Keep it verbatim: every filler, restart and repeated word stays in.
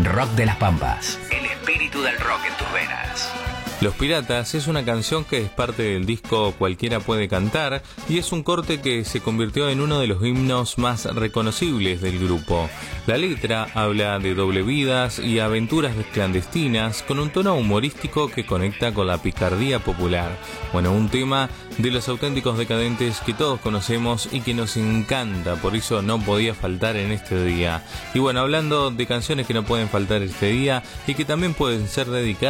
Rock de las Pampas. El espíritu del rock en tus venas. Los Piratas es una canción que es parte del disco Cualquiera Puede Cantar y es un corte que se convirtió en uno de los himnos más reconocibles del grupo. La letra habla de doble vidas y aventuras clandestinas con un tono humorístico que conecta con la picardía popular. Bueno, un tema de los auténticos decadentes que todos conocemos y que nos encanta, por eso no podía faltar en este día. Y bueno, hablando de canciones que no pueden faltar este día y que también pueden ser dedicadas